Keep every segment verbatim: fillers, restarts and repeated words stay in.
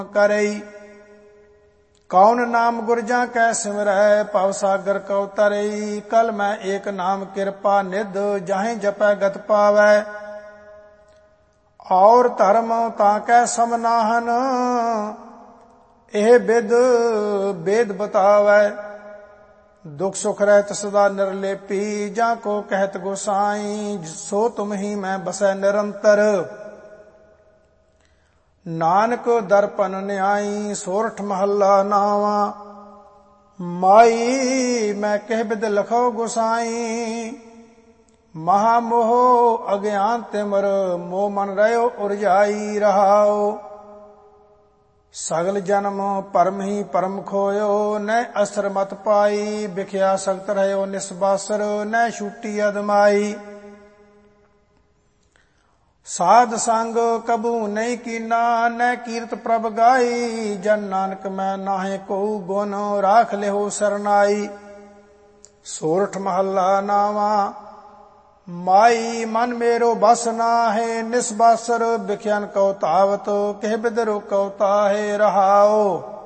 करई। कौन नाम गुरजा कै सिमरै पव सागर कौ तरई। कल मैं एक नाम कृपा निध जाहि जपै गत पावै। और धर्म ताकै समनाहन एह बिद वेद बतावै। दुख सुख रहत सदा निर्लेपी जाको कहत गोसाई। सो तुम ही मैं बसै निरंतर नानक दर्पण न्याई। सोरठ महला नावा माई मैं कह बिद लखो गोसाई। महामोह अज्ञान तिमर मोह मन रहो उरझाई रहाओ। सगल जन्म परम ही परम खोयो न असर मत पाई। बिख्या सख्त रहो निस्बासर न छूटी अदमाई। साध संग कबू नहीं कीना न कीरत प्रभ गाई। जन नानक मैं नाहे को गुण राख लेहो सरनाई। सोरठ महला नावा माई मन मेरो बस नाहे निस्बासर। बिख्यान कौ तावत कह बिदरो कौ ताहे रहाओ।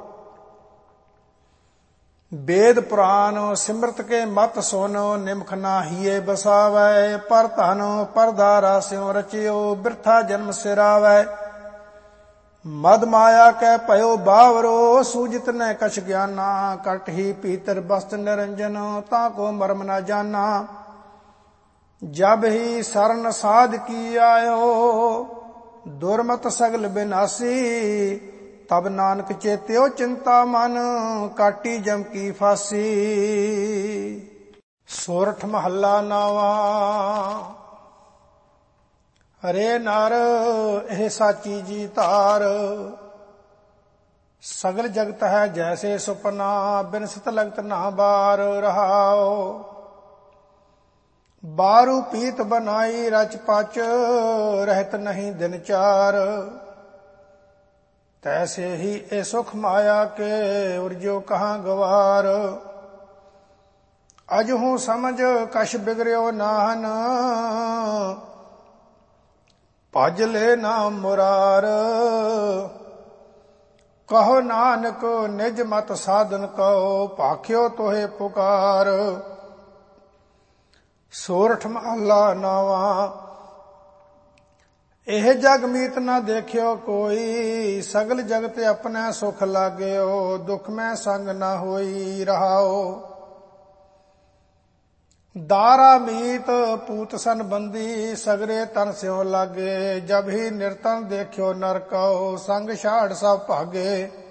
वेद पुराण सिमरत के मत सुन निमख नाहिए बसावै। पर धन परधारा स्यों रचियो बिरथा जन्म सिरावै। मद माया कै पयो बावरो सूजित न कछ ज्ञाना। कट ही पीतर बस्त निरंजन ताको मर्म न जाना। जब ही शरण साध की आयो दुर्मत सगल बिनासी। तब नानक चेत्यो चिंता मन काटी जम की फांसी। सोरठ महला नावा हरे नर एह साची जी तार। सगल जगत है जैसे सुपना बिनसत लगत ना बार रहाओ। बारू पीत बनाई रच पच रहत नहीं दिन चार। तैसे ही ए सुख माया के उर्जो कहाँ गवार। अजहू समझ कश बिगड़ो नाहन भज ले नाम मुरार। कहो नानक निज मत साधन कहो भाख्यो तोहे पुकार। सोरठ महला नावा एह जग मीत न देखियो कोई। सगल जगत अपने सुख लाग्यो दुख में संग न होई रहाओ। दारा मीत पूत सन बंदी सगरे तन स्यों लागे। जब ही निर्तन देखियो नरको संग छाड़ सब भागे।